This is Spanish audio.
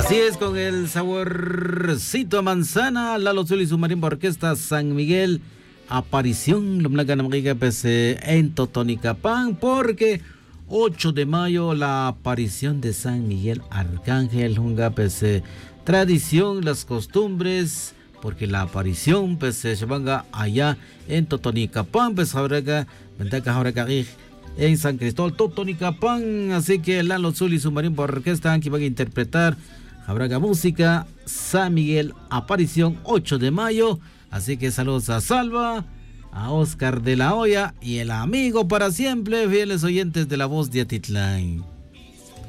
Así es, con el saborcito a manzana, Lalo Zul y su marimba orquesta San Miguel, aparición, lo blanca en Totonicapán, porque 8 de mayo la aparición de San Miguel Arcángel, tradición, las costumbres, porque la aparición se lleva allá en Totonicapán, ahora en San Cristóbal, Totonicapán. Así que Lalo Zul y su marimba orquesta que van a interpretar habrá música, San Miguel, aparición 8 de mayo. Así que saludos a Salva, a Oscar de la Hoya y el amigo para siempre, fieles oyentes de La Voz de Atitlán.